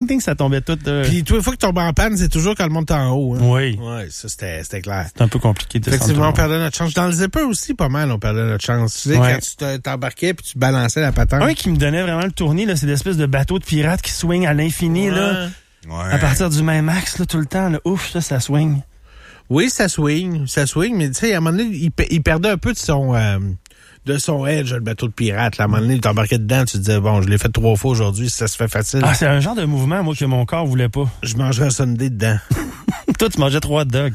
ting, ça tombait tout. Puis, toutes les fois que tu tombes en panne, c'est toujours quand le monde est en haut. Hein. Oui. Ouais, ça, c'était clair. C'est un peu compliqué de Effectivement, on perdait notre chance. Dans le zipper aussi, pas mal, on perdait notre chance. Tu sais, quand tu t'embarquais puis tu balançais la patente. Un qui me donnait vraiment le tournis, là, c'est l'espèce de bateau de pirate qui swing à l'infini, là. Ouais. À partir du même axe, là, tout le temps, là. Ouf, ça swing. Oui, ça swing, mais tu sais, à un moment donné, il perdait un peu de son edge, le bateau de pirate. Là. À un moment donné, il t'embarquait dedans, tu te disais, bon, je l'ai fait 3 fois aujourd'hui, ça se fait facile. Ah, c'est un genre de mouvement, moi, que mon corps voulait pas. Je mangerais un sundae dedans. Toi, tu mangeais 3 hot dogs.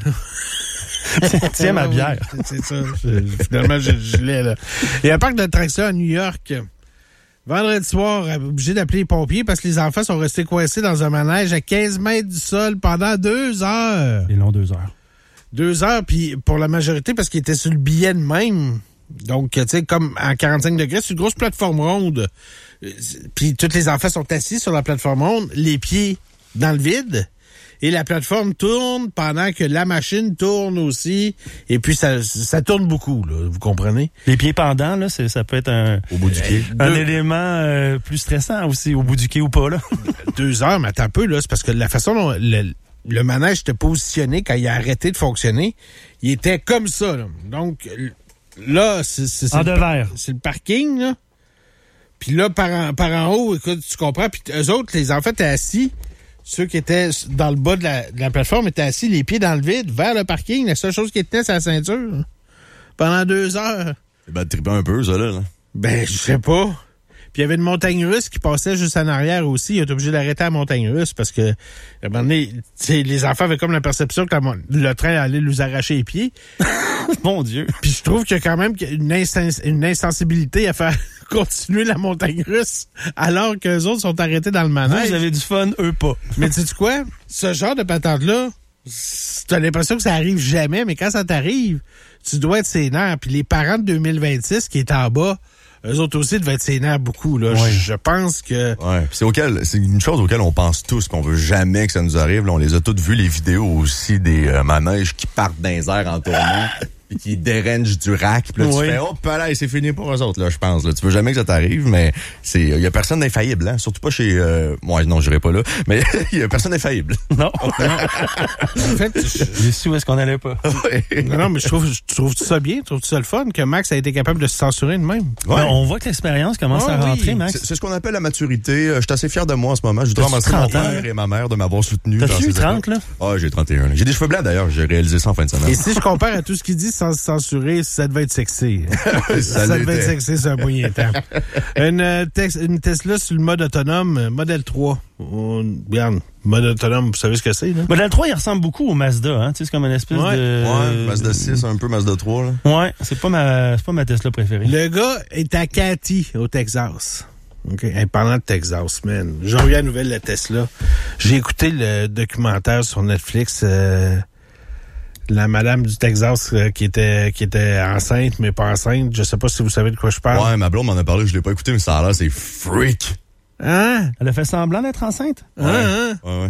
Tiens ma bière. C'est ça. Finalement, je l'ai, là. Il y a un parc d'attractions à New York. Vendredi soir, obligé d'appeler les pompiers parce que les enfants sont restés coincés dans un manège à 15 mètres du sol pendant 2 heures. C'est long, 2 heures. 2 heures, puis pour la majorité, parce qu'ils étaient sur le billet de même. Donc, tu sais, comme en 45 degrés, c'est une grosse plateforme ronde. Puis tous les enfants sont assis sur la plateforme ronde, les pieds dans le vide. Et la plateforme tourne pendant que la machine tourne aussi. Et puis, ça tourne beaucoup, là, vous comprenez? Les pieds pendants, là, ça peut être au bout du quai. Un élément plus stressant aussi, au bout du quai ou pas, là. 2 heures, mais attends un peu, là, c'est parce que la façon dont le manège était positionné quand il a arrêté de fonctionner, il était comme ça, là. Donc, là, c'est en devers. C'est le parking, là. Puis là, par en haut, écoute, tu comprends. Puis eux autres, les enfants étaient assis. Ceux qui étaient dans le bas de la plateforme étaient assis, les pieds dans le vide, vers le parking. La seule chose qui était, c'est la ceinture. Pendant 2 heures. C'est bien de triper un peu, ça, là. Ben, je sais pas. Puis il y avait une montagne russe qui passait juste en arrière aussi. Il était obligé d'arrêter la montagne russe parce que, à un moment donné, les enfants avaient comme la perception que le train allait nous arracher les pieds. Mon Dieu. Puis je trouve qu'il y a quand même une insensibilité à faire continuer la montagne russe alors qu'eux autres sont arrêtés dans le manège. Vous avez du fun, eux pas. Mais tu sais quoi? Ce genre de patente-là, t'as l'impression que ça arrive jamais, mais quand ça t'arrive, tu dois être sénère. Puis les parents de 2026 qui étaient en bas, eux autres aussi devaient être sénères beaucoup. Là. Oui. Je pense que... Ouais. C'est une chose auquel on pense tous, qu'on veut jamais que ça nous arrive. Là, on les a toutes vues, les vidéos aussi des manèges qui partent dans les airs en tournant et qui dérangent du rack. Puis là, tu fais, hop là, c'est fini pour eux autres, là, je pense. Là. Tu veux jamais que ça t'arrive, mais il y a personne d'infaillible, hein. Surtout pas chez... non, j'irai pas là, mais il y a personne d'infaillible. Non. En fait, j'ai su où est-ce qu'on allait pas. Non, mais je trouve ça bien, je trouve ça le fun que Max a été capable de se censurer de même. Ouais. On voit que l'expérience commence à rentrer, Max. C'est ce qu'on appelle la maturité. Je suis assez fier de moi en ce moment. Je voudrais remercier mon père et ma mère de m'avoir soutenu. T'as-tu 30, là? Ah, j'ai 31. Là. J'ai des cheveux blancs, d'ailleurs. J'ai réalisé ça en fin de semaine. Et si je compare à tout ce qu'il dit sans se censurer, ça devait être sexy. ça devait être sexy, c'est un moyen temps. Une Tesla sur le mode autonome, Model 3. Regarde, mode autonome, vous savez ce que c'est, là? Model 3, il ressemble beaucoup au Mazda, hein. Tu sais, c'est comme une espèce de... Ouais, Mazda 6, un peu Mazda 3, là. Ouais, c'est pas ma Tesla préférée. Le gars est à Katy, au Texas. OK. Hey, parlant de Texas, man. J'ai envoyé la nouvelle de Tesla. J'ai écouté le documentaire sur Netflix, la madame du Texas qui était enceinte, mais pas enceinte. Je sais pas si vous savez de quoi je parle. Ouais, ma blonde m'en a parlé, je l'ai pas écouté, mais ça a l'air, c'est freak. Hein? Elle a fait semblant d'être enceinte? Ouais.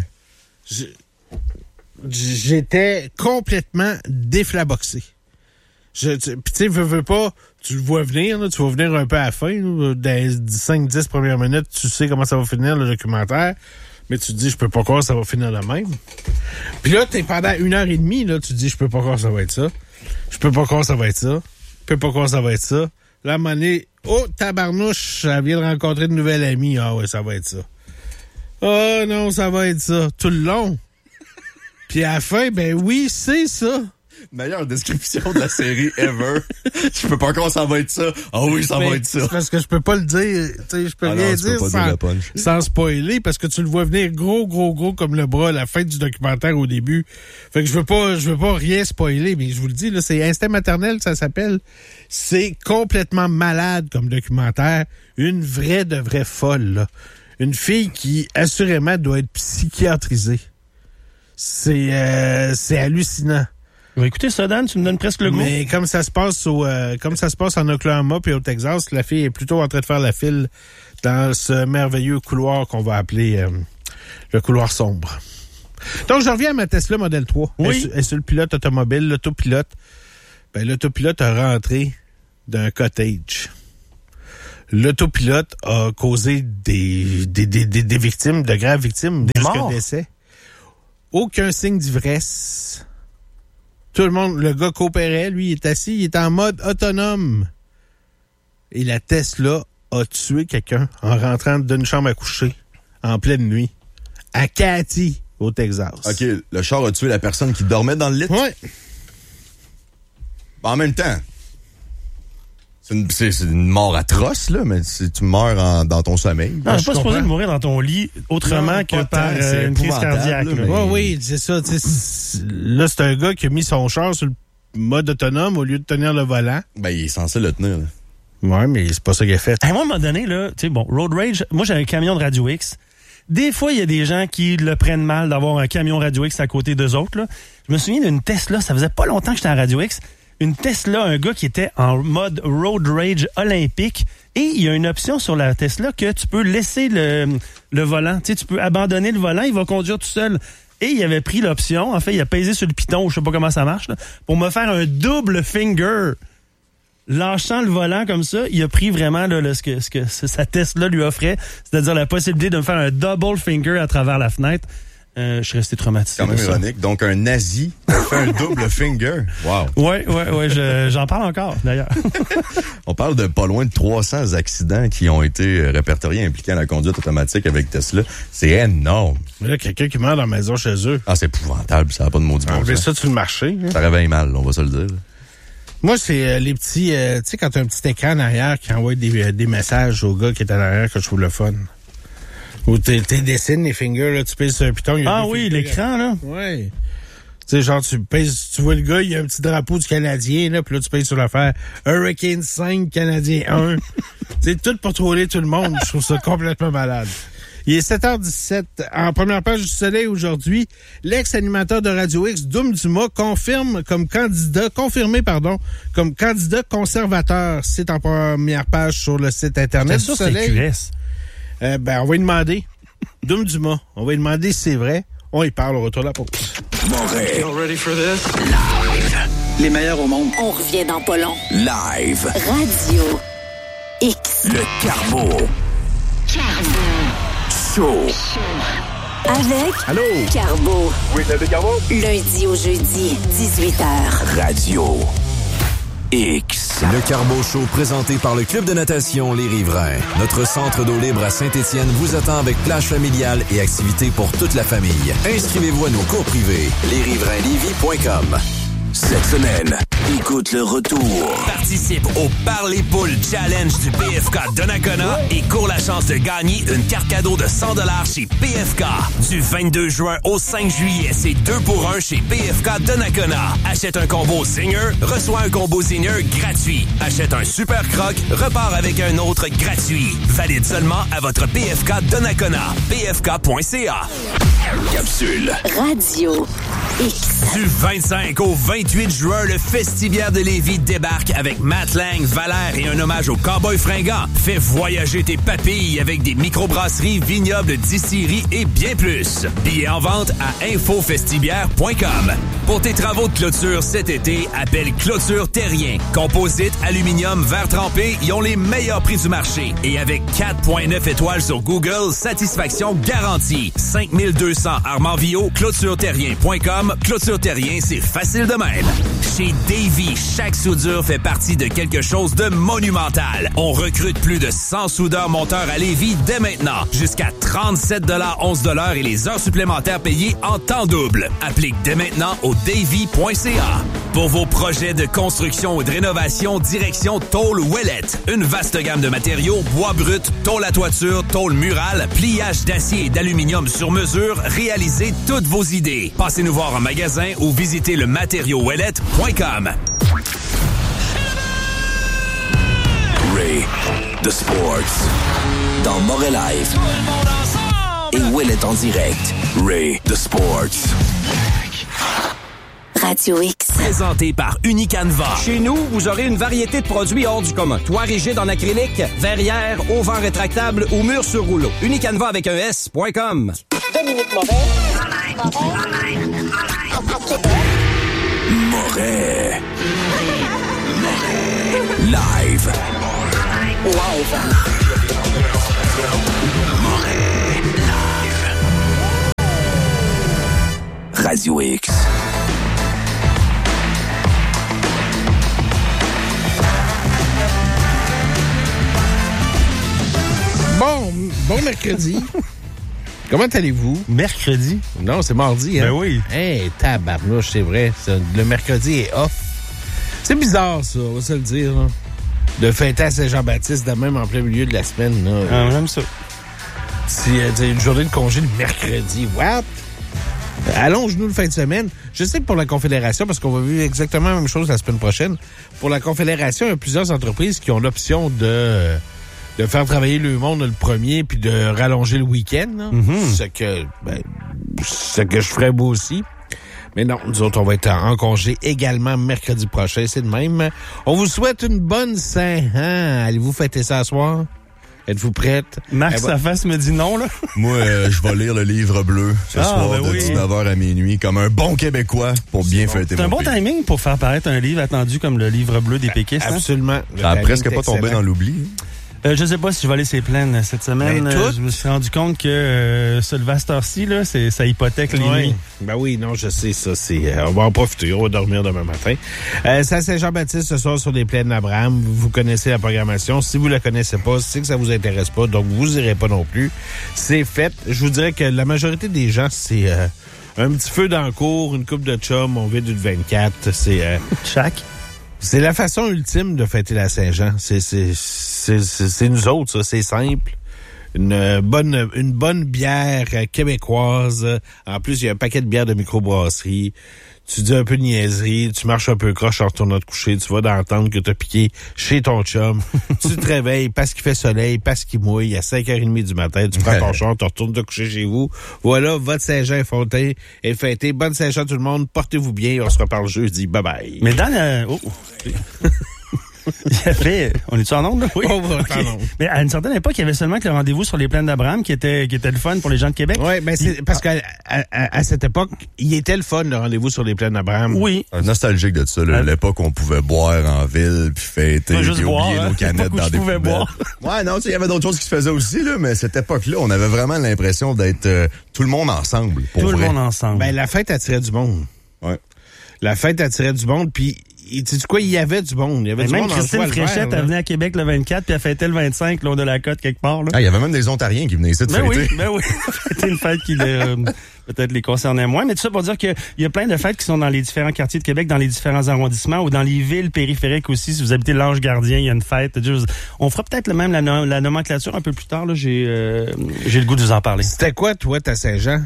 J'étais complètement déflaboxé. Puis tu sais, veux pas, tu le vois venir, là, tu vas venir un peu à la fin, là, dans les 5-10 premières minutes, tu sais comment ça va finir le documentaire, mais tu te dis, je peux pas croire que ça va finir de même. Puis là, t'es pendant 1h30, là, tu te dis, je peux pas croire que ça va être ça. Je peux pas croire que ça va être ça. Je peux pas croire que ça va être ça. Là, à un moment donné, oh, tabarnouche, elle vient de rencontrer une nouvelle amie. Ah ouais, ça va être ça. Oh non, ça va être ça. Tout le long. Puis à la fin, ben oui, c'est ça. Meilleure description de la série ever. Je peux pas croire que ça va être ça. Ah oui, ça va être ça. C'est parce que je peux pas le dire. Tu sais, je peux rien dire sans spoiler parce que tu le vois venir gros comme le bras à la fin du documentaire au début. Fait que je veux pas rien spoiler, mais je vous le dis, là, c'est Instinct maternel, ça s'appelle. C'est complètement malade comme documentaire. Une vraie de vraie folle, là. Une fille qui, assurément, doit être psychiatrisée. C'est hallucinant. Écoutez, ça, Dan, tu me donnes presque le goût. Mais comme ça se passe en Oklahoma puis au Texas, la fille est plutôt en train de faire la file dans ce merveilleux couloir qu'on va appeler le couloir sombre. Donc, je reviens à ma Tesla Model 3. Oui. Elle est sur le pilote automobile, l'autopilote. Ben, l'autopilote a rentré d'un cottage. L'autopilote a causé des victimes, de graves victimes, jusqu'à décès. Aucun signe d'ivresse. Tout le monde, le gars coopérait, lui, il est assis, il est en mode autonome. Et la Tesla a tué quelqu'un en rentrant d'une chambre à coucher en pleine nuit à Katy, au Texas. OK, le char a tué la personne qui dormait dans le lit? Oui. En même temps, c'est une mort atroce, là, mais tu meurs dans ton sommeil. Non, je suis pas supposé de mourir dans ton lit autrement que par une crise cardiaque. Mais... Oui, c'est ça. Là, c'est un gars qui a mis son char sur le mode autonome au lieu de tenir le volant. Ben, il est censé le tenir, là. Ouais, mais c'est pas ça qu'il a fait. À un moment donné, là, tu sais, bon, Road Rage, moi, j'ai un camion de Radio X. Des fois, il y a des gens qui le prennent mal d'avoir un camion Radio X à côté d'eux autres, là. Je me souviens d'une Tesla, ça faisait pas longtemps que j'étais à Radio X. Une Tesla, un gars qui était en mode Road Rage olympique. Et il y a une option sur la Tesla que tu peux laisser le volant. Tu sais, tu peux abandonner le volant, il va conduire tout seul. Et il avait pris l'option, en fait, il a pesé sur le piton, je sais pas comment ça marche, là, pour me faire un double finger. Lâchant le volant comme ça, il a pris vraiment là, ce que sa Tesla lui offrait, c'est-à-dire la possibilité de me faire un double finger à travers la fenêtre. Je suis resté traumatisé. Quand même ironique. Donc, un nazi a fait un double finger. Wow. Ouais, j'en parle encore, d'ailleurs. On parle de pas loin de 300 accidents qui ont été répertoriés impliquant la conduite automatique avec Tesla. C'est énorme. Mais là, quelqu'un qui meurt dans la maison chez eux. Ah, c'est épouvantable. Ça n'a pas de maudit bon sens. Ça sur le marché. Hein? Ça réveille mal, on va se le dire. Moi, c'est les petits... tu sais, quand tu as un petit écran en arrière qui envoie des messages au gars qui est en arrière que je trouve le fun. Ou t'es dessines les fingers, là, tu pèses sur un piton. Ah oui, l'écran, là. Ouais. Tu sais, genre, tu vois le gars, il y a un petit drapeau du Canadien, là, puis là, tu pèses sur l'affaire Hurricane 5, Canadien 1. C'est tout pour troller tout le monde. Je trouve ça complètement malade. Il est 7h17. En première page du Soleil aujourd'hui, l'ex-animateur de Radio X, Doom Dumas, confirmé comme candidat conservateur. C'est en première page sur le site Internet du Soleil. C'est QS. On va lui demander. Doom Dumas, on va lui demander si c'est vrai. On y parle au retour de la pause. You ready for this? Live. Les meilleurs au monde. On revient dans pas long. Live. Radio X. Le Carbo. Show. Avec Allô? Carbo. Oui, c'est Carbo. Lundi au jeudi, 18h. Radio X. Le Carbo Show présenté par le Club de natation Les Riverains. Notre centre d'eau libre à Saint-Étienne vous attend avec plage familiale et activités pour toute la famille. Inscrivez-vous à nos cours privés. lesriverainlevy.com. Cette semaine, écoute le retour. Participe au Parler Poules Challenge du PFK Donnacona et cours la chance de gagner une carte cadeau de 100$ chez PFK. Du 22 juin au 5 juillet, c'est 2 pour 1 chez PFK Donnacona. Achète un combo Zinger, reçois un combo Zinger gratuit. Achète un Super Croc, repars avec un autre gratuit. Valide seulement à votre PFK Donnacona. pfk.ca. Capsule. Radio X. Du 25 au 28 juin, le Festibiaire de Lévis débarque avec Matt Lang, Valère et un hommage aux Cowboys fringants. Fais voyager tes papilles avec des microbrasseries, vignobles, distilleries et bien plus. Billets en vente à infofestibiaire.com. Pour tes travaux de clôture cet été, appelle Clôture Terrien. Composite, aluminium, verre trempé, ils ont les meilleurs prix du marché. Et avec 4.9 étoiles sur Google, satisfaction garantie. 5200 Armand-Vio, clôtureterrien.com. Clôture Terrien, c'est facile de même. Chez Davy, chaque soudure fait partie de quelque chose de monumental. On recrute plus de 100 soudeurs monteurs à Lévis dès maintenant. Jusqu'à 37,11$ et les heures supplémentaires payées en temps double. Applique dès maintenant au davy.ca. Pour vos projets de construction ou de rénovation, direction Tôle Ouellette. Une vaste gamme de matériaux, bois brut, tôle à toiture, tôle murale, pliage d'acier et d'aluminium sur mesure, réalisez toutes vos idées. Passez nous voir en magasin ou visitez le matériauxouellette.com. Ray The Sports. Dans Montréal Live. Et Ouellette en direct. Ray The Sports. Radio X. Présenté par Unicanva. Chez nous, vous aurez une variété de produits hors du commun. Toit rigide en acrylique, verrière, auvent rétractable ou mur sur rouleau. Unicanva avec un S.com. Dominique Moret. Live. live. Radio X. Bon mercredi. Comment allez-vous? Mercredi? Non, c'est mardi, hein? Ben oui. Hey, tabarnouche, c'est vrai. Le mercredi est off. C'est bizarre, ça, on va se le dire, là. De fêter à Saint-Jean-Baptiste de même en plein milieu de la semaine, là. Ah, j'aime ça. C'est une journée de congé le mercredi. What? Allonge-nous le fin de semaine. Je sais que pour la Confédération, parce qu'on va vivre exactement la même chose la semaine prochaine, pour la Confédération, il y a plusieurs entreprises qui ont l'option de faire travailler le monde le premier puis de rallonger le week-end. Ce que je ferais beau aussi. Mais non, nous autres, on va être en congé également mercredi prochain. C'est de même. On vous souhaite une bonne Saint-Jean. Allez-vous fêter ça ce soir? Êtes-vous prête? Max, sa face me dit non, là. Moi, je vais lire le livre bleu ce soir de 19h à minuit, comme un bon Québécois, pour bien fêter mon C'est un bon pays. timing pour faire paraître un livre attendu comme le livre bleu des péquistes. Absolument. Ça a presque pas tombé dans l'oubli. Je sais pas si je vais aller ces plaines cette semaine. Ben, Je me suis rendu compte que se lever à cette heure-ci, là, ça hypothèque les nuits. Ben oui, non, je sais ça. On va en profiter. On va dormir demain matin. C'est à Saint-Jean-Baptiste ce soir sur les plaines d'Abraham. Vous connaissez la programmation. Si vous la connaissez pas, c'est que ça vous intéresse pas, donc vous irez pas non plus. C'est fait. Je vous dirais que la majorité des gens, c'est un petit feu dans le cours, une coupe de chum, on vide une 24. C'est la façon ultime de fêter la Saint-Jean. C'est nous autres, ça. C'est simple. Une bonne bière québécoise. En plus, il y a un paquet de bières de microbrasserie. Tu dis un peu de niaiserie, tu marches un peu croche en retournant te coucher, tu vas d'entendre que t'as piqué chez ton chum. Tu te réveilles parce qu'il fait soleil, parce qu'il mouille, à 5h30 du matin, tu prends ton char, tu retournes te coucher chez vous. Voilà, votre Saint-Jean est fêté. Bonne Saint-Jean tout le monde, portez-vous bien, on se reparle jeudi. Bye bye. Mais dans la... Il y avait... On est-tu en onde, là? Oui. On va être en onde. Mais à une certaine époque, il y avait seulement que le rendez-vous sur les plaines d'Abraham qui était le fun pour les gens de Québec. Oui, ben c'est parce qu'à cette époque, il était le fun, le rendez-vous sur les plaines d'Abraham. Oui. Nostalgique de ça, l'époque où on pouvait boire en ville, puis fêter, puis oublier nos canettes dans des poubelles. Ouais, non, tu sais, il y avait d'autres choses qui se faisaient aussi, là, mais cette époque-là, on avait vraiment l'impression d'être tout le monde ensemble. Tout le monde ensemble. Ben, la fête attirait du monde. Ouais. La fête attirait du monde, puis tu sais quoi, il y avait du monde. Il y avait du même monde Christine Fréchette, elle venait à Québec le 24 puis elle fêtait le 25 l'eau de la côte quelque part. Là. Ah, il y avait même des Ontariens qui venaient ici de fêter. Oui. C'était une fête qui peut-être les concernait moins. Mais tout ça pour dire qu'il y a plein de fêtes qui sont dans les différents quartiers de Québec, dans les différents arrondissements ou dans les villes périphériques aussi. Si vous habitez l'Ange Gardien, il y a une fête. On fera peut-être même la nomenclature un peu plus tard. Là. J'ai le goût de vous en parler. C'était quoi, toi, ta Saint-Jean?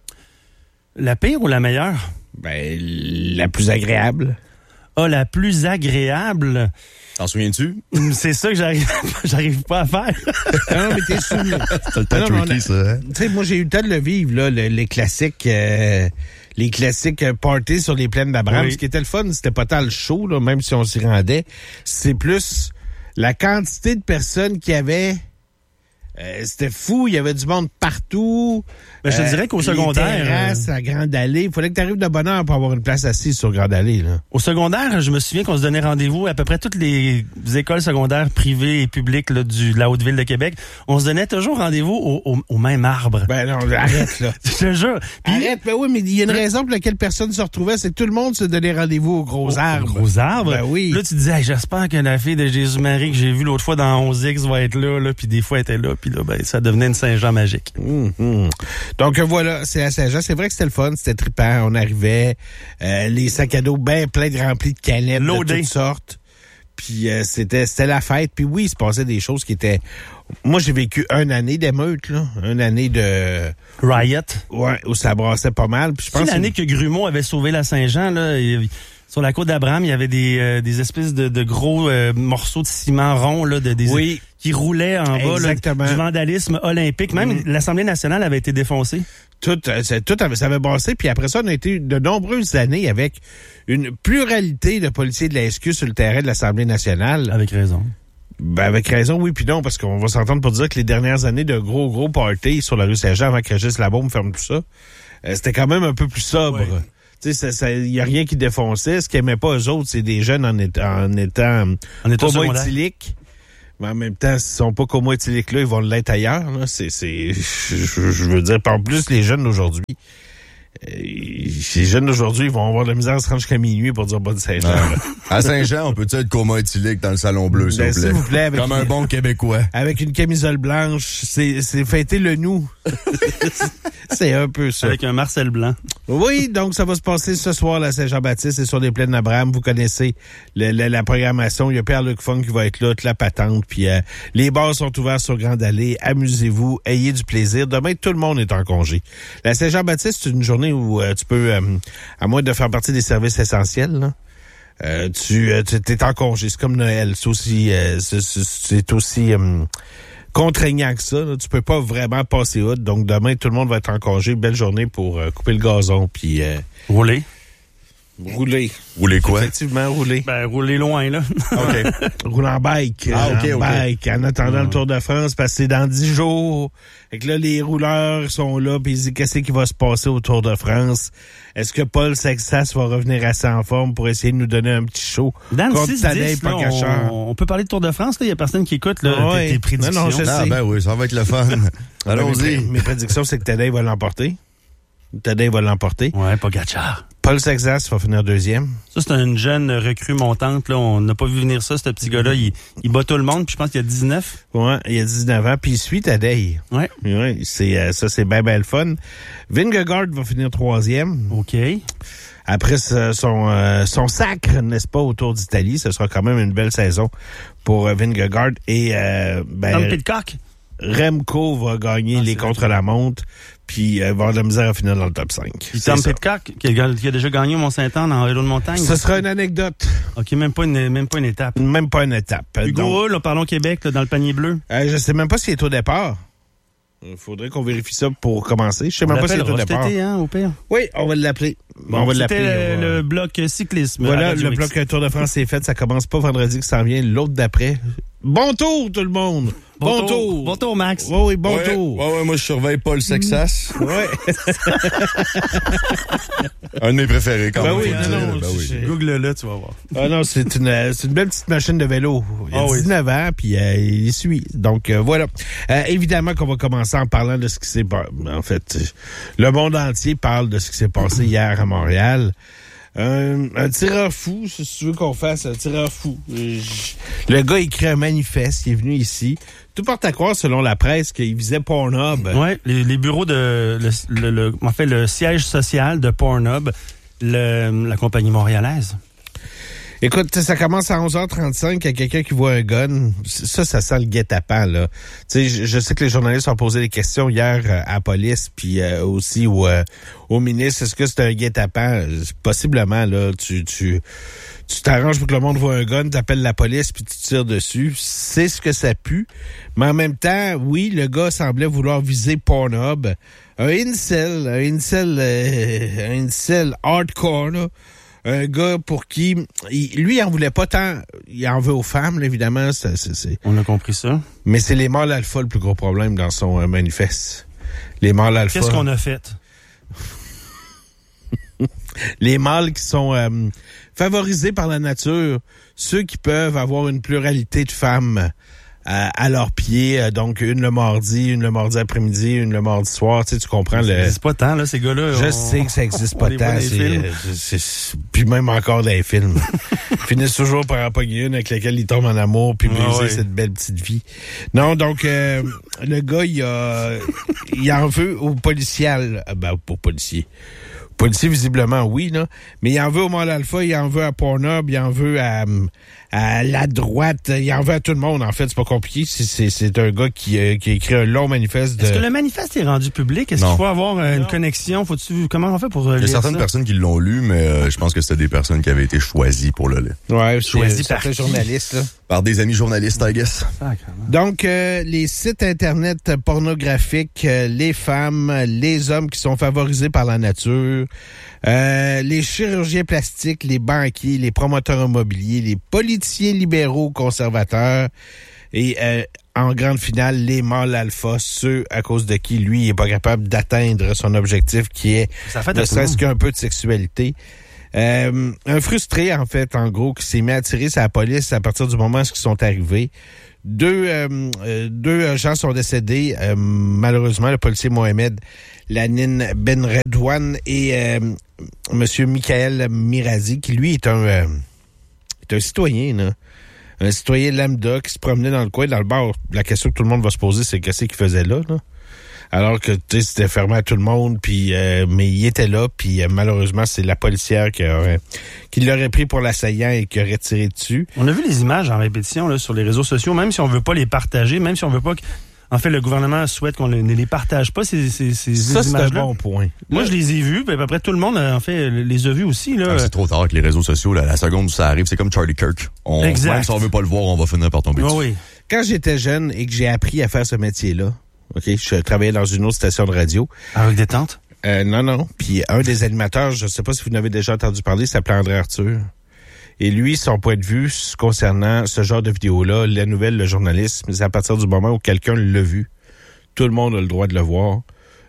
La pire ou la meilleure? Ben, la plus agréable. Ah, la plus agréable. T'en souviens-tu? C'est ça que j'arrive pas à faire. Non, mais t'es soumis. C'est le temps tricky, ça. Hein? Tu sais, moi, j'ai eu le temps de le vivre, là, les classiques parties sur les plaines d'Abraham. Oui. Ce qui était le fun, c'était pas tant le show, là, même si on s'y rendait. C'est plus la quantité de personnes qu'il y avait. C'était fou, il y avait du monde partout. Ben, je te dirais qu'au secondaire... Les terrasses, à Grande Allée. Il fallait que tu arrives de bonne heure pour avoir une place assise sur Grande Allée. Là. Au secondaire, je me souviens qu'on se donnait rendez-vous à peu près toutes les écoles secondaires privées et publiques là, de la Haute-Ville de Québec. On se donnait toujours rendez-vous au même arbre. Ben non, arrête là. Je te jure. Puis, arrête, ben oui, mais il y a une raison pour laquelle personne se retrouvait, c'est que tout le monde se donnait rendez-vous aux gros arbres. Aux gros arbres? Ben oui. Là, tu te disais, hey, j'espère que la fille de Jésus-Marie que j'ai vue l'autre fois dans 11X va être là, puis des fois elle était là, puis là, ben, ça devenait une Saint-Jean magique. Donc voilà, c'est à Saint-Jean. C'est vrai que c'était le fun, c'était trippant. On arrivait, les sacs à dos bien pleins de remplis de canettes de toutes sortes. Puis c'était la fête. Puis oui, il se passait des choses qui étaient... Moi, j'ai vécu une année d'émeute, là. Une année de... Riot. Ouais, où ça brassait pas mal. Puis je pense l'année que Grumeau avait sauvé la Saint-Jean, là... Sur la côte d'Abraham, il y avait des espèces de gros morceaux de ciment rond là, qui roulaient en bas là, du vandalisme olympique. Même l'Assemblée nationale avait été défoncée. Tout ça avait brassé. Puis après ça, on a été de nombreuses années avec une pluralité de policiers de la SQ sur le terrain de l'Assemblée nationale. Avec raison. Ben avec raison, oui, puis non, parce qu'on va s'entendre pour dire que les dernières années de gros parties sur la rue Saint-Jean avant que Régis Labaume ferme tout ça, c'était quand même un peu plus sobre. Ouais. Tu sais, il y a rien qui défonçait. Ce qu'ils aimaient pas eux autres, c'est des jeunes en étant coma éthylique. Mais en même temps, s'ils sont pas coma éthyliques là, ils vont l'être ailleurs. Là. Je veux dire, en plus, les jeunes d'aujourd'hui, ils vont avoir de la misère à se rendre jusqu'à minuit pour dire bonne Saint-Jean. À Saint-Jean, on peut-tu être coma éthylique dans le Salon Bleu, s'il vous plaît? Avec comme un bon Québécois. Avec une camisole blanche, c'est fêter le nous. C'est un peu ça. Avec un Marcel blanc. Oui, donc ça va se passer ce soir à Saint-Jean-Baptiste et sur les plaines d'Abraham. Vous connaissez la programmation. Il y a Pierre-Luc Funk qui va être là, toute la patente. Puis les bars sont ouverts sur Grande Allée. Amusez-vous, ayez du plaisir. Demain, tout le monde est en congé. La Saint-Jean-Baptiste, c'est une journée où tu peux, à moins de faire partie des services essentiels, là, tu es en congé. C'est comme Noël. C'est aussi contraignant que ça. Là. Tu peux pas vraiment passer outre. Donc demain, tout le monde va être en congé. Belle journée pour couper le gazon puis rouler. Rouler quoi? Effectivement, rouler. Ben, rouler loin, là. OK. Rouler en bike. Bike. En attendant le Tour de France, parce que c'est dans 10 jours. Et que là, les rouleurs sont là, puis ils disent qu'est-ce qui va se passer au Tour de France. Est-ce que Paul Sexas va revenir assez en forme pour essayer de nous donner un petit show? Dans le 6-10, là, on peut parler de Tour de France, il y a personne qui écoute là, tes prédictions. Non, je sais. Ben oui, ça va être le fun. Allons-y. Mes prédictions, c'est que Tadej va l'emporter. Ouais, Pogacar. Paul Sexas va finir deuxième. Ça, c'est une jeune recrue montante. Là. On n'a pas vu venir ça, ce petit gars-là. Il bat tout le monde, puis je pense qu'il a 19. Ouais, il a 19 ans, puis il suit Tadej. Ouais. Ça, c'est bien le fun. Vingegaard va finir troisième. OK. Après son sacre, n'est-ce pas, au Tour d'Italie, ce sera quand même une belle saison pour Vingegaard. Et Tom Pidcock. Remco va gagner les contre-la-montre, puis va avoir de la misère à finir dans le top 5. Puis Tom Pidcock, qui a déjà gagné au Mont-Saint-Anne en vélo de montagne. Ce sera une anecdote. OK, même pas une étape. Même pas une étape. Hugo Hull, parlons Québec, là, dans le panier bleu. Je sais même pas s'il est au départ. Il faudrait qu'on vérifie ça pour commencer. Je sais même pas s'il est au départ. Au pire. Oui, on va l'appeler. C'était le bloc cyclisme. Voilà, le bloc Tour de France est fait. Ça commence pas vendredi, que ça en vient l'autre d'après. Bon tour, tout le monde! Bon tour! Bon tour, Max! Oui, bon tour! Ouais, moi, je surveille Paul Sexas. Ouais. Un de mes préférés, quand même. Oui, Google-le, tu vas voir. Ah non, c'est une belle petite machine de vélo. Il a 19 ans, puis il suit. Donc, voilà. Évidemment qu'on va commencer en parlant de ce qui s'est passé. En fait, le monde entier parle de ce qui s'est passé hier à Montréal. Un tireur fou, si tu veux qu'on fasse un tireur fou. Le gars écrit un manifeste, il est venu ici. Tout porte à croire, selon la presse, qu'il visait Pornhub. Oui, les bureaux le siège social de Pornhub, la compagnie montréalaise. Écoute, ça commence à 11h35, il y a quelqu'un qui voit un gun. Ça sent le guet-apens, là. Tu sais, je sais que les journalistes ont posé des questions hier à la police, puis aussi au ministre. Est-ce que c'est un guet-apens? Possiblement, là. Tu t'arranges pour que le monde voit un gun, t'appelles la police, puis tu tires dessus. C'est ce que ça pue. Mais en même temps, oui, le gars semblait vouloir viser Pornhub. Un incel hardcore, là. Un gars pour qui... lui, il en voulait pas tant... Il en veut aux femmes, là, évidemment. C'est... On a compris ça. Mais c'est les mâles alpha le plus gros problème dans son manifeste. Les mâles alpha... Qu'est-ce qu'on a fait? Les mâles qui sont favorisés par la nature. Ceux qui peuvent avoir une pluralité de femmes à leurs pieds. Donc, une le mardi après-midi, une le mardi soir. Tu sais, tu comprends Ça n'existe pas tant, là, ces gars-là. Je sais que ça existe pas tant. Puis même encore dans les films. Ils finissent toujours par en pogner une avec laquelle ils tombent en amour puis briser cette belle petite vie. Non, donc, le gars, il en veut aux policiers. Pour policiers. Policier, visiblement, oui, là. Mais il en veut au mâle alpha, il en veut à Pornhub, il en veut à la droite, il en veut à tout le monde, en fait. C'est pas compliqué. C'est un gars qui a écrit un long manifeste. Est-ce que le manifeste est rendu public? Est-ce qu'il faut avoir une connexion? Comment on fait pour lire ça? Il y a certaines personnes qui l'ont lu, mais je pense que c'était des personnes qui avaient été choisies pour le lire. Ouais, choisies par certains journalistes, là. Par des amis journalistes, I guess. Donc, les sites Internet pornographiques, les femmes, les hommes qui sont favorisés par la nature, les chirurgiens plastiques, les banquiers, les promoteurs immobiliers, les politiciens libéraux conservateurs et en grande finale, les mâles alpha, ceux à cause de qui, lui, il est pas capable d'atteindre son objectif qui est ne serait-ce qu'un peu de sexualité. Un frustré, en fait, en gros, qui s'est mis à tirer sur la police à partir du moment où ils sont arrivés. Deux gens sont décédés. Malheureusement, le policier Mohamed Lanin Benredouane et Monsieur Michael Mirazi, qui lui est un citoyen, là. Un citoyen lambda qui se promenait dans le coin, dans le bar. La question que tout le monde va se poser, c'est qu'est-ce qu'il faisait là? Alors que, tu sais, c'était fermé à tout le monde, puis mais il était là, puis malheureusement, c'est la policière qui l'aurait pris pour l'assaillant et qui aurait tiré dessus. On a vu les images en répétition là, sur les réseaux sociaux, même si on veut pas les partager, même si on veut pas que... En fait, le gouvernement souhaite qu'on ne les partage pas, ces images-là. Ça, c'est un bon point. Moi, je les ai vus, puis à peu près tout le monde, en fait, les a vus aussi. Là. C'est trop tard avec les réseaux sociaux. Là, la seconde où ça arrive, c'est comme Charlie Kirk. Exact. Même si on veut pas le voir, on va finir par tomber dessus. Oui. Quand j'étais jeune et que j'ai appris à faire ce métier-là, OK, je travaillais dans une autre station de radio. Avec des tentes? Non. Puis un des animateurs, je ne sais pas si vous n'avez déjà entendu parler, s'appelait André Arthur. Et lui, son point de vue concernant ce genre de vidéo-là, la nouvelle, le journalisme, c'est à partir du moment où quelqu'un l'a vu. Tout le monde a le droit de le voir.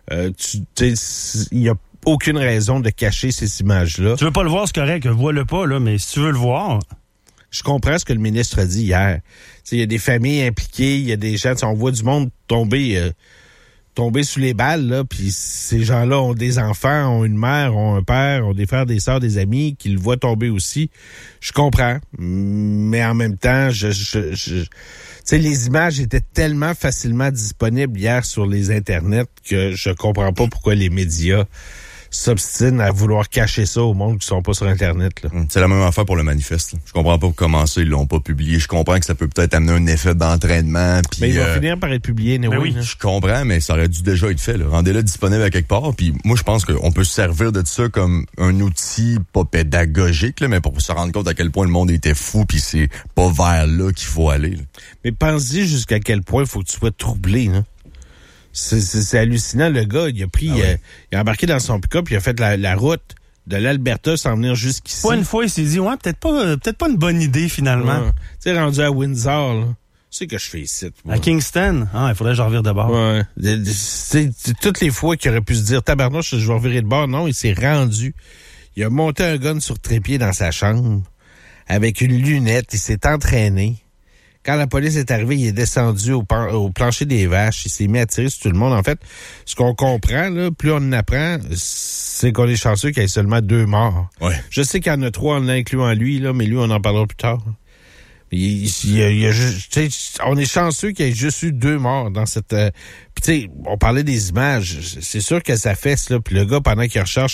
Il n'y a aucune raison de cacher ces images-là. Tu veux pas le voir, c'est correct. Vois-le pas, là, mais si tu veux le voir... Je comprends ce que le ministre a dit hier. Il y a des familles impliquées, il y a des gens... On voit du monde tomber sous les balles, là, puis ces gens-là ont des enfants, ont une mère, ont un père, ont des frères, des sœurs, des amis, qui le voient tomber aussi. Je comprends, mais en même temps, tu sais, les images étaient tellement facilement disponibles hier sur les internets que je comprends pas pourquoi les médias s'obstinent à vouloir cacher ça au monde qui sont pas sur Internet. Là. C'est la même affaire pour le manifeste. Là. Je comprends pas comment ça, ils l'ont pas publié. Je comprends que ça peut peut-être amener un effet d'entraînement. Pis, mais il va finir par être publié, oui. Je comprends, mais ça aurait dû déjà être fait. Là. Rendez-le disponible à quelque part. Puis moi, je pense qu'on peut se servir de ça comme un outil pas pédagogique, là, mais pour se rendre compte à quel point le monde était fou, puis c'est pas vers là qu'il faut aller. Là. Mais pense-y jusqu'à quel point il faut que tu sois troublé, là. C'est hallucinant, le gars, il a embarqué dans son pick-up, il a fait la route de l'Alberta sans venir jusqu'ici. Pas une fois, il s'est dit, ouais, peut-être pas une bonne idée, finalement. Ouais. Tu sais, rendu à Windsor, là. C'est que je fais ici. À Kingston? Il faudrait que je revire de bord. Ouais. C'est toutes les fois qu'il aurait pu se dire, tabarnouche, je vais revirer de bord. Non, il s'est rendu. Il a monté un gun sur trépied dans sa chambre avec une lunette. Il s'est entraîné. Quand la police est arrivée, il est descendu au plancher des vaches. Il s'est mis à tirer sur tout le monde. En fait, ce qu'on comprend, là, plus on en apprend, c'est qu'on est chanceux qu'il y ait seulement 2 morts. Ouais. Je sais qu'il y en a 3 en incluant lui, là, mais lui, on en parlera plus tard. Il y a juste, on est chanceux qu'il y ait juste eu 2 morts dans cette... Puis tu sais, on parlait des images. C'est sûr que ça fesse, là. Puis le gars, pendant qu'il recherche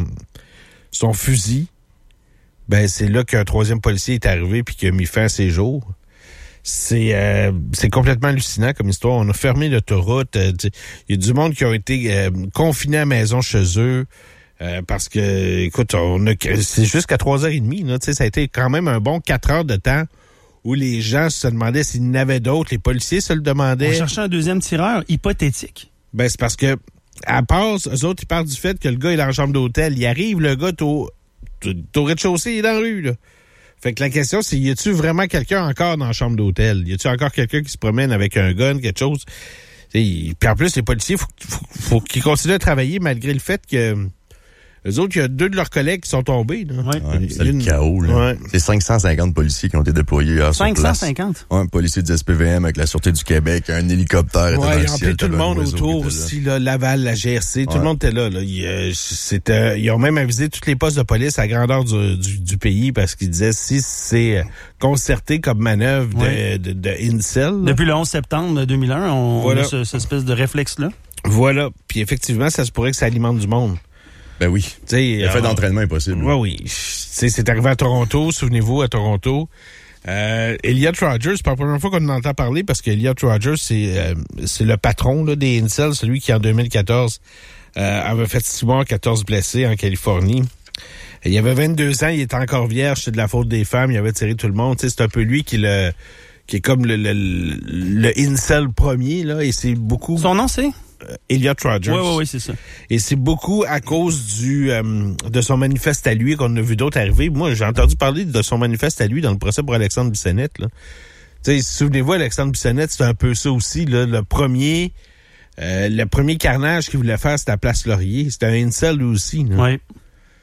son fusil, ben c'est là qu'un 3e policier est arrivé puis qu'il a mis fin à ses jours. C'est complètement hallucinant comme histoire. On a fermé l'autoroute. Il y a du monde qui a été confiné à la maison chez eux parce que, écoute, c'est jusqu'à 3h30. Là, ça a été quand même un bon 4 heures de temps où les gens se demandaient s'il y en avait d'autres. Les policiers se le demandaient. On cherchait un 2e tireur hypothétique. Ben c'est parce que à part, eux autres, ils parlent du fait que le gars est dans la chambre d'hôtel. Il arrive, le gars, au rez-de-chaussée, il est dans la rue, là. Fait que la question, c'est, y a-tu vraiment quelqu'un encore dans la chambre d'hôtel? Y a-tu encore quelqu'un qui se promène avec un gun, quelque chose? Puis en plus, les policiers, faut qu'ils continuent à travailler malgré le fait que eux autres, il y a 2 de leurs collègues qui sont tombés. Là. Ouais, c'est le chaos. Là. Ouais. C'est 550 policiers qui ont été déployés sur 550? Ouais, un policier du SPVM avec la Sûreté du Québec, un hélicoptère. Ouais, ils ont appelé tout le monde autour aussi, là, Laval, la GRC, tout le monde était là. Ils ont même avisé tous les postes de police à grandeur du pays parce qu'ils disaient si c'est concerté comme manœuvre de Incel. Là. Depuis le 11 septembre 2001, on a cette espèce de réflexe-là. Voilà. Puis effectivement, ça se pourrait que ça alimente du monde. Ben oui. L'effet d'entraînement est possible. Oui. C'est arrivé à Toronto, souvenez-vous, à Toronto. Elliot Rogers, c'est pas la première fois qu'on en entend parler parce qu'Elliot Rogers, c'est le patron là, des Incels, celui qui en 2014 avait fait 6 morts, 14 blessés en Californie. Il avait 22 ans, il était encore vierge, c'est de la faute des femmes, il avait tiré tout le monde. C'est un peu lui qui est comme le Incel premier, là, et c'est beaucoup... Son nom, c'est? Elliot Rogers. Oui, c'est ça. Et c'est beaucoup à cause de son manifeste à lui qu'on a vu d'autres arriver. Moi, j'ai entendu parler de son manifeste à lui dans le procès pour Alexandre Bissonnette. Là. Souvenez-vous, Alexandre Bissonnette, c'était un peu ça aussi. Là, le premier carnage qu'il voulait faire, c'était à Place Laurier. C'était un incel lui aussi. Là. Oui.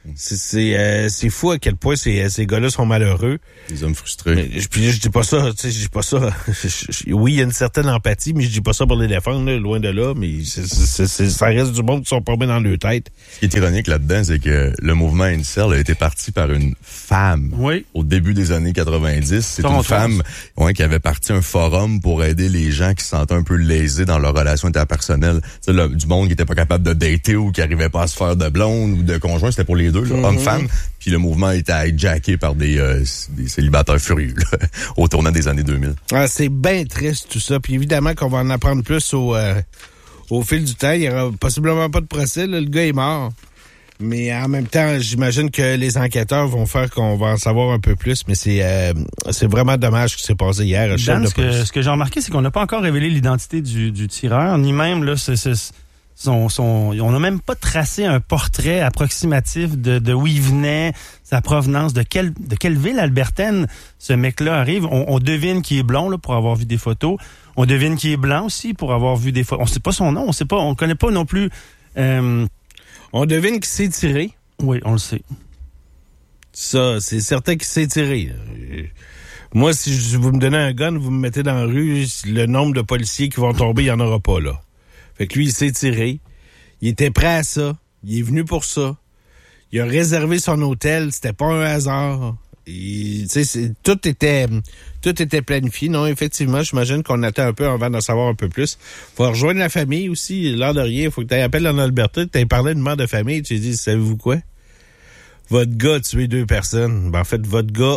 C'est fou à quel point ces gars-là sont malheureux. Des hommes frustrés. Mais, puis je dis pas ça, tu sais, je dis pas ça. Oui, il y a une certaine empathie, mais je dis pas ça pour les défendre, là, loin de là, mais ça reste du monde qui sont pas bien dans leur tête. Ce qui est ironique là-dedans, c'est que le mouvement Incel a été parti par une femme au début des années 90. C'est une femme qui avait parti un forum pour aider les gens qui se sentaient un peu lésés dans leur relation interpersonnelle. Tu sais, du monde qui était pas capable de dater ou qui arrivait pas à se faire de blonde ou de conjoint, c'était pour les deux, homme-femme. Puis le mouvement a été hijacké par des célibataires furieux là, au tournant des années 2000. Ah, c'est bien triste tout ça. Puis évidemment qu'on va en apprendre plus au fil du temps. Il y aura possiblement pas de procès. Là. Le gars est mort. Mais en même temps, j'imagine que les enquêteurs vont faire qu'on va en savoir un peu plus. Mais c'est vraiment dommage ce qui s'est passé hier. Dan, ce que j'ai remarqué, c'est qu'on n'a pas encore révélé l'identité du tireur, ni même là, on n'a même pas tracé un portrait approximatif de où il venait, sa provenance, de quelle ville albertaine ce mec-là arrive. On devine qu'il est blond là, pour avoir vu des photos. On devine qu'il est blanc aussi pour avoir vu des photos. On sait pas son nom, on connaît pas non plus. On devine qu'il s'est tiré. Oui, on le sait. Ça, c'est certain qu'il s'est tiré. Moi, si vous me donnez un gun, vous me mettez dans la rue, le nombre de policiers qui vont tomber, il n'y en aura pas là. Fait que lui, il s'est tiré. Il était prêt à ça. Il est venu pour ça. Il a réservé son hôtel. C'était pas un hasard. Tout était planifié. Non, effectivement, j'imagine qu'on attend un peu avant d'en savoir un peu plus. Faut rejoindre la famille aussi. L'air de rien. Faut que tu appelles en Alberta. Tu parlé de mère de famille. Tu dis, savez-vous quoi? Votre gars a tué 2 personnes. Ben, en fait, votre gars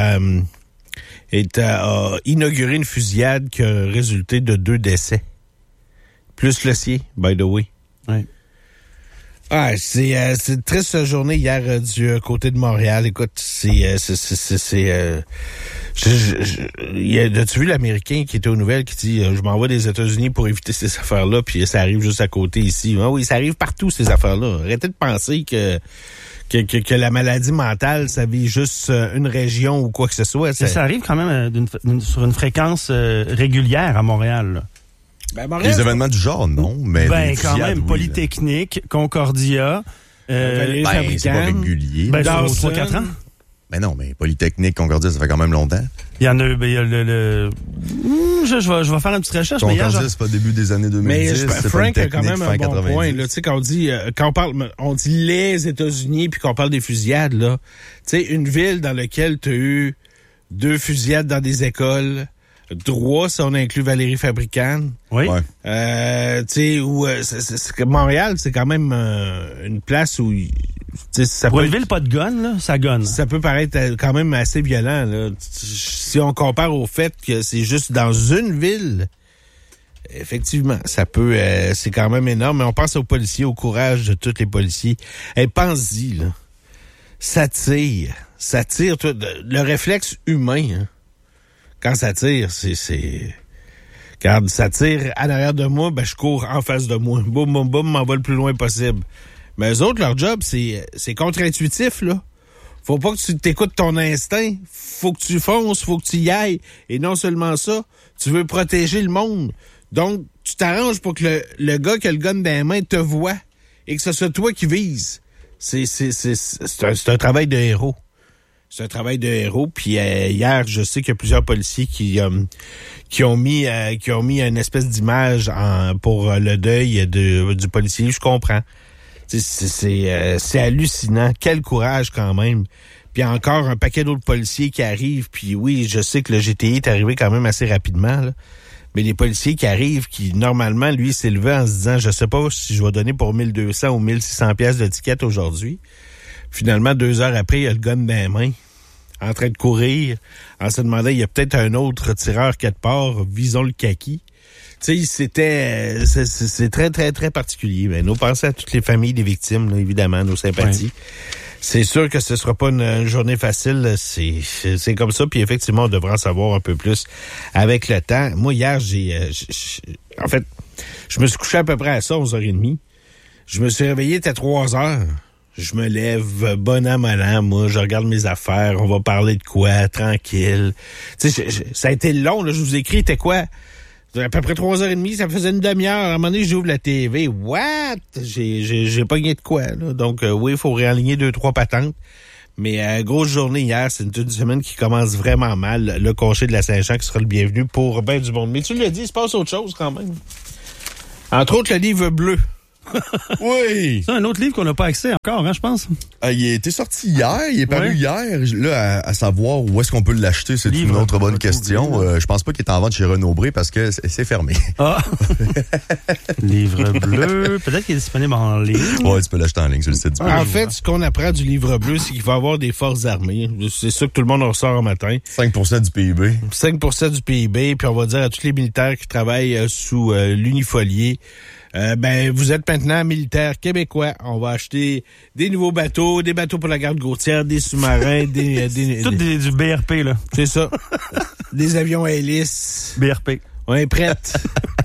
a inauguré une fusillade qui a résulté de 2 décès. Plus le sien, by the way. Oui. Ah, c'est une triste journée hier du côté de Montréal. Écoute, as-tu vu l'Américain qui était aux nouvelles qui dit je m'en vais des États-Unis pour éviter ces affaires-là, puis ça arrive juste à côté ici. Ah oui, ça arrive partout ces affaires-là. Arrêtez de penser que la maladie mentale, ça vit juste une région ou quoi que ce soit. Ça arrive quand même sur une fréquence régulière à Montréal. Là. Ben, Montréal, les événements du genre, non, mais quand même, Polytechnique, Concordia, c'est pas régulier. Dans 3-4 ans. Ben non, mais Polytechnique, Concordia, ça fait quand même longtemps. Il y en a je vais faire une petite recherche. Concordia, c'est pas début des années 2010. Mais Frank a quand même un bon point. Tu sais, quand on dit les États-Unis puis qu'on parle des fusillades, là, tu sais, une ville dans laquelle tu as eu 2 fusillades dans des écoles, 3, si on inclut Valérie Fabricant. Oui. Tu sais, Montréal, c'est quand même une place où... Pour une ville pas de gun, là, ça gonne. Ça peut paraître quand même assez violent. Là. Si on compare au fait que c'est juste dans une ville, effectivement, ça peut... c'est quand même énorme. Mais on pense aux policiers, au courage de tous les policiers. Hey, pense-y, là. Ça tire. Le réflexe humain, hein. Quand ça tire, quand ça tire à l'arrière de moi, ben je cours en face de moi. Boum, boum, boum, m'en va le plus loin possible. Mais eux autres, leur job, c'est contre-intuitif, là. Faut pas que tu t'écoutes ton instinct. Faut que tu fonces, faut que tu y ailles. Et non seulement ça, tu veux protéger le monde. Donc, tu t'arranges pour que le gars qui a le gun dans les mains te voie et que ce soit toi qui vise. C'est un travail de héros. C'est un travail de héros. Puis hier, je sais qu'il y a plusieurs policiers qui ont mis une espèce d'image pour le deuil du policier. Je comprends. C'est hallucinant. Quel courage quand même. Puis encore un paquet d'autres policiers qui arrivent. Puis oui, je sais que le GTI est arrivé quand même assez rapidement, là. Mais les policiers qui arrivent, qui normalement, lui, s'est levé en se disant, je sais pas si je vais donner pour 1200 ou 1600 pièces de ticket aujourd'hui. Finalement, 2 heures après, il a le gun dans les mains, en train de courir, en se demandant, il y a peut-être un autre tireur quelque part, visons le kaki. Tu sais, c'est très, très, très particulier. Mais nos pensées à toutes les familles des victimes, là, évidemment, nos sympathies. Oui. C'est sûr que ce sera pas une journée facile. C'est comme ça. Puis effectivement, on devrait en savoir un peu plus avec le temps. Moi, hier, en fait, je me suis couché à peu près à ça, 11h30. Je me suis réveillé, c'était 3h. Je me lève, bon an, mal an, moi, je regarde mes affaires, on va parler de quoi, tranquille. Tu sais, ça a été long, là, je vous écris, c'était quoi? À peu près 3h30, ça faisait une demi-heure. À un moment donné, j'ouvre la TV. What? J'ai pogné de quoi, là. Donc, oui, il faut réaligner 2-3 patentes. Mais grosse journée hier, c'est une semaine qui commence vraiment mal. Le Concher de la Saint-Jean qui sera le bienvenu pour ben du monde. Mais tu l'as dit, il se passe autre chose quand même. Entre autres, le livre bleu. Oui! C'est un autre livre qu'on n'a pas accès encore, hein, je pense. Il a été sorti hier, il est paru hier. Là, à savoir où est-ce qu'on peut l'acheter, c'est une autre bonne question. Je pense pas qu'il est en vente chez Renaud-Bré parce que c'est fermé. Ah! Livre bleu, peut-être qu'il est disponible en ligne. Ouais, tu peux l'acheter en ligne sur le site du En fait, ce qu'on apprend du livre bleu, c'est qu'il va y avoir des forces armées. C'est ça que tout le monde ressort un matin. 5% du PIB. 5% du PIB, puis on va dire à tous les militaires qui travaillent sous l'unifolié, vous êtes maintenant militaires québécois. On va acheter des nouveaux bateaux, des bateaux pour la garde côtière, des sous-marins, du BRP, là. C'est ça. Des avions à hélice. BRP. On est prête.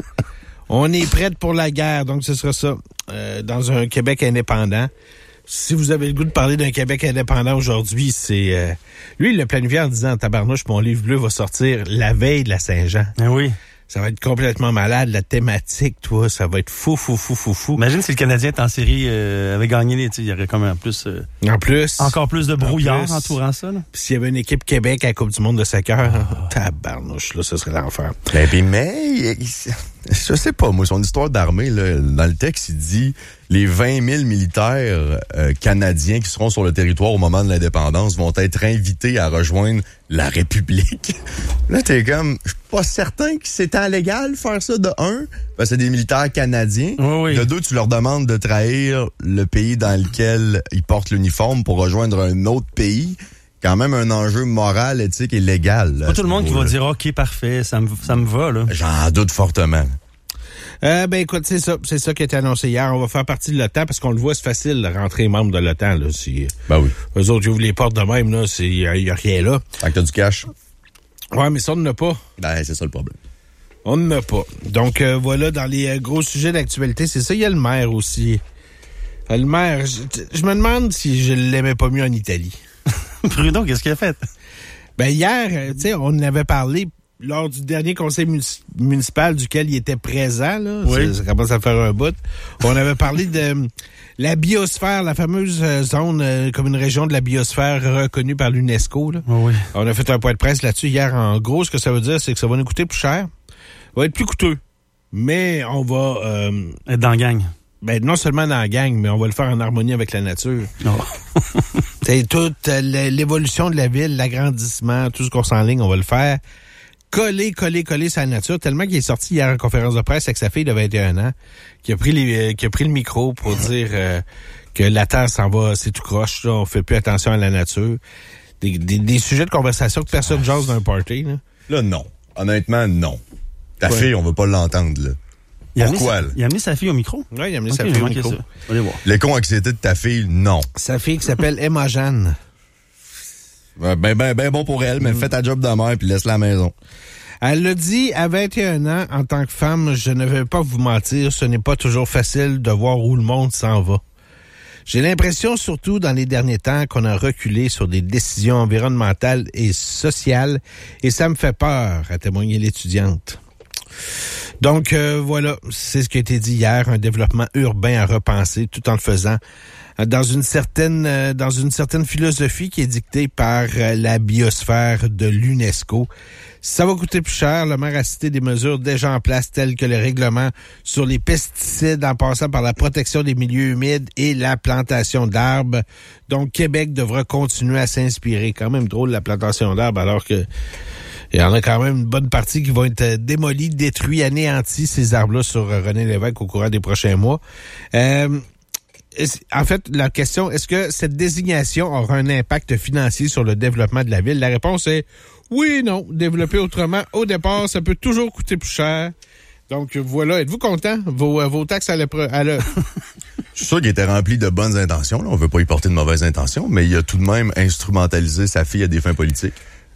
On est prête pour la guerre. Donc, ce sera ça. Dans un Québec indépendant. Si vous avez le goût de parler d'un Québec indépendant aujourd'hui, c'est... lui, il l'a planifié en disant, tabarnouche, mon livre bleu va sortir la veille de la Saint-Jean. Ah oui. Ça va être complètement malade. La thématique, toi, ça va être fou. Imagine si le Canadien est en série avait gagné, il y aurait comme en plus... encore plus de brouillard entourant ça. Là. Puis s'il y avait une équipe Québec à la Coupe du monde de soccer, tabarnouche, là, ce serait l'enfer. Mais, je sais pas, moi, son histoire d'armée, là, dans le texte, il dit les 20 000 militaires canadiens qui seront sur le territoire au moment de l'indépendance vont être invités à rejoindre la République. Là, t'es comme, je suis pas certain que c'était légal faire ça de un, parce que c'est des militaires canadiens. Oui. De deux, tu leur demandes de trahir le pays dans lequel ils portent l'uniforme pour rejoindre un autre pays. Quand même un enjeu moral, éthique et légal. Pas tout le monde qui va dire, OK, parfait, ça me va, là. J'en doute fortement. Écoute, c'est ça qui a été annoncé hier. On va faire partie de l'OTAN parce qu'on le voit, c'est facile de rentrer membre de l'OTAN, là. Si, oui. Eux autres, ils ouvrent les portes de même, là. Il y a rien là. Tant que t'as du cash. Ouais, mais ça, on n'en a pas. C'est ça le problème. On n'en a pas. Donc, voilà, dans les gros sujets d'actualité, c'est ça. Il y a le maire aussi. Le maire, je me demande si je l'aimais pas mieux en Italie. Prud'homme, qu'est-ce qu'il a fait? Hier, tu sais, on en avait parlé lors du dernier conseil municipal duquel il était présent, là. Oui. Ça commence à faire un bout. On avait parlé de la biosphère, la fameuse zone comme une région de la biosphère reconnue par l'UNESCO, là. Oui. On a fait un point de presse là-dessus hier. En gros, ce que ça veut dire, c'est que ça va nous coûter plus cher. Ça va être plus coûteux. Mais on va... être dans la gang. Non seulement dans la gang, mais on va le faire en harmonie avec la nature. Oh. C'est toute l'évolution de la ville, l'agrandissement, tout ce qu'on s'enligne, on va le faire. Coller sur la nature, tellement qu'il est sorti hier en conférence de presse avec sa fille de 21 ans, qui a pris le micro pour dire que la Terre s'en va, c'est tout croche, là, on fait plus attention à la nature. Des sujets de conversation que personne jase dans un party. Là, non. Honnêtement, non. Ta fille, on veut pas l'entendre, là. Pourquoi? Il a amené sa fille au micro? Oui, il a amené sa fille au micro. Allez voir. L'éco-anxiété de ta fille, non. Sa fille qui s'appelle Emma Jeanne. Ben bon pour elle, mais fais ta job de mère puis laisse la maison. Elle l'a dit à 21 ans, en tant que femme, je ne vais pas vous mentir, ce n'est pas toujours facile de voir où le monde s'en va. J'ai l'impression, surtout dans les derniers temps, qu'on a reculé sur des décisions environnementales et sociales, et ça me fait peur, a témoigné l'étudiante. Donc, voilà, c'est ce qui a été dit hier, un développement urbain à repenser, tout en le faisant dans une certaine philosophie qui est dictée par la biosphère de l'UNESCO. Ça va coûter plus cher. Le maire a cité des mesures déjà en place telles que le règlement sur les pesticides en passant par la protection des milieux humides et la plantation d'arbres. Donc, Québec devra continuer à s'inspirer. Quand même drôle la plantation d'arbres alors que il y en a quand même une bonne partie qui vont être démolis, détruits, anéantis, ces arbres-là sur René Lévesque au courant des prochains mois. En fait, la question, est-ce que cette désignation aura un impact financier sur le développement de la ville? La réponse est oui et non. Développer autrement, au départ, ça peut toujours coûter plus cher. Donc voilà, êtes-vous content? Vos taxes à Je suis sûr qu'il était rempli de bonnes intentions. Là. On veut pas y porter de mauvaises intentions, mais il a tout de même instrumentalisé sa fille à des fins politiques.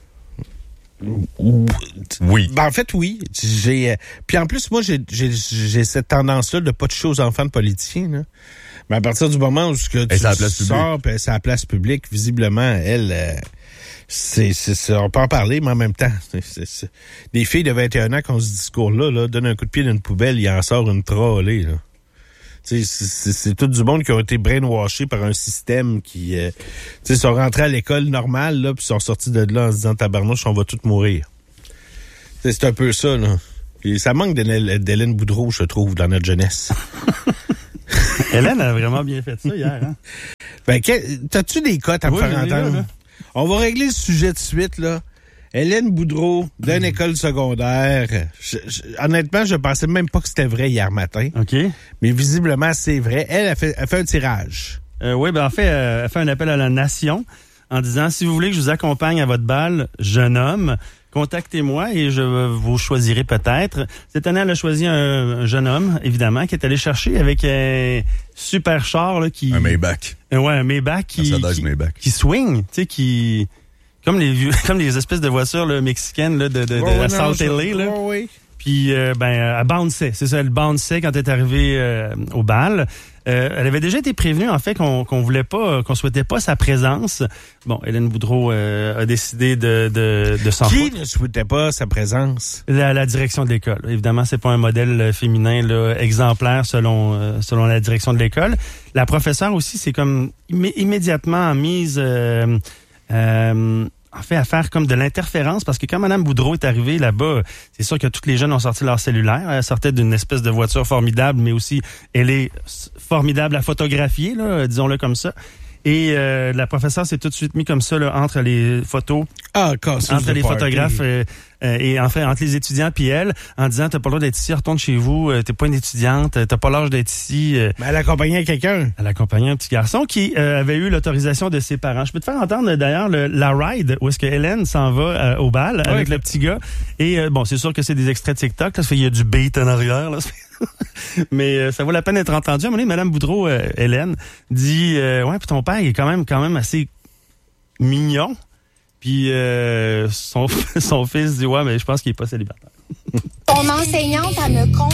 Oui. En fait, oui. Puis en plus, moi, j'ai cette tendance-là de pas toucher aux enfants de politiciens. Là. Mais à partir du moment où tu sors, puis c'est à la place publique, visiblement, elle, on peut en parler, mais en même temps, des filles de 21 ans qui ont ce discours-là, là, donnent un coup de pied dans une poubelle, il en sort une trollée, là. C'est tout du monde qui a été brainwashé par un système qui sont rentrés à l'école normale là, puis sont sortis de là en se disant tabarnouche, on va tous mourir. C'est un peu ça, là. Et ça manque d'Hélène Boudreau, je trouve, dans notre jeunesse. Hélène a vraiment bien fait ça hier, hein? Ben, t'as-tu des cotes à me faire entendre? Là. On va régler le sujet de suite, là. Hélène Boudreau, d'une école secondaire. Honnêtement, je pensais même pas que c'était vrai hier matin. OK. Mais visiblement, c'est vrai. Elle a fait un tirage. Oui, ben en fait, elle fait un appel à la nation en disant, si vous voulez que je vous accompagne à votre bal, jeune homme, contactez-moi et je vous choisirai peut-être. Cette année, elle a choisi un jeune homme, évidemment, qui est allé chercher avec un super char là, qui... Un Maybach. Un Maybach qui swing, tu sais, qui... Comme les espèces de voitures là, mexicaines là, de la South LA. Là. Oui. Puis, elle bounçait. C'est ça, elle bounçait quand elle est arrivée au bal. Elle avait déjà été prévenue, en fait, qu'on voulait pas, qu'on souhaitait pas sa présence. Bon, Hélène Boudreau a décidé de s'en foutre. Qui ne souhaitait pas sa présence? La direction de l'école. Évidemment, c'est pas un modèle féminin là, exemplaire selon la direction de l'école. La professeure aussi, c'est comme immédiatement mise... en fait, à faire comme de l'interférence, parce que quand Mme Boudreau est arrivée là-bas, c'est sûr que toutes les jeunes ont sorti leur cellulaire. Elle sortait d'une espèce de voiture formidable, mais aussi, elle est formidable à photographier, là, disons-le comme ça. Et la professeure s'est tout de suite mis comme ça là, entre les photos, entre les photographes et en fait entre les étudiants puis elle, en disant t'as pas le droit d'être ici, retourne chez vous, t'es pas une étudiante, t'as pas l'âge d'être ici. Mais elle accompagnait quelqu'un. Elle accompagnait un petit garçon qui avait eu l'autorisation de ses parents. Je peux te faire entendre d'ailleurs la ride où est-ce que Hélène s'en va au bal avec le petit gars. Et bon, c'est sûr que c'est des extraits de TikTok, là, ça fait il y a du beat en arrière là. Mais ça vaut la peine d'être entendu. À un moment donné, Mme Boudreau, Hélène, dit ouais, puis ton père il est quand même assez mignon. Puis son fils dit ouais, mais je pense qu'il est pas célibataire. Ton enseignante, elle me